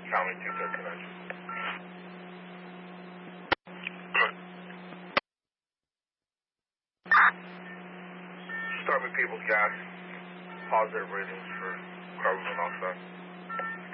Tommy 2 connection. Start with People's Gas. Positive ratings for carbon monoxide.